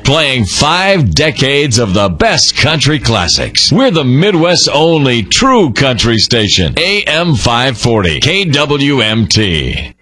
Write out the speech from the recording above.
playing 5 decades of the best country classics. We're the Midwest's only true country station. AM 540, KWMT.